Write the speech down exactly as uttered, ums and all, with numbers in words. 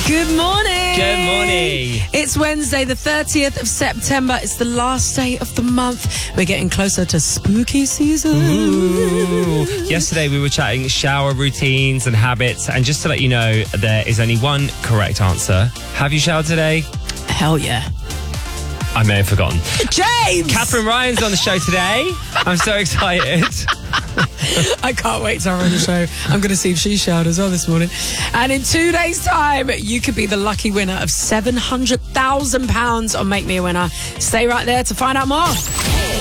Good morning. Good morning. It's Wednesday, the thirtieth of September. It's the last day of the month. We're getting closer to spooky season. Ooh. Yesterday we were chatting shower routines and habits, and just to let you know, there is only one correct answer. Have you showered today? Hell yeah. I may have forgotten. James! Catherine Ryan's on the show today. I'm so excited. I can't wait to have her on the show. I'm going to see if she showered as well this morning. And in two days' time, you could be the lucky winner of seven hundred thousand pounds on Make Me a Winner. Stay right there to find out more.